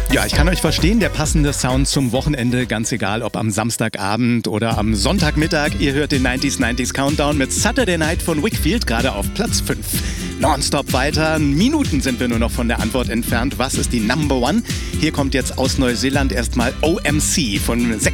Ja, ich kann euch verstehen, der passende Sound zum Wochenende, ganz egal ob am Samstagabend oder am Sonntagmittag. Ihr hört den 90s Countdown mit Saturday Night von Whigfield, gerade auf Platz 5. Nonstop weiter, Minuten sind wir nur noch von der Antwort entfernt. Was ist die Number One? Hier kommt jetzt aus Neuseeland erstmal OMC von